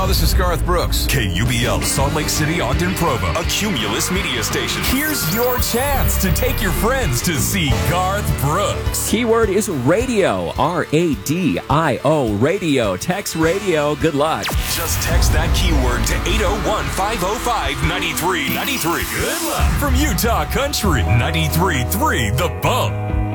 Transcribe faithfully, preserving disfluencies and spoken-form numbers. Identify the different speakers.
Speaker 1: Hello, this is Garth Brooks.
Speaker 2: K U B L, Salt Lake City, Ogden, Provo, a Cumulus media station. Here's your chance to take your friends to see Garth Brooks.
Speaker 3: Keyword is radio, R A D I O, radio. Text radio. Good luck.
Speaker 2: Just text that keyword to eight oh one, five oh five, nine three nine three. Good luck from Utah Country, ninety-three point three The Bump.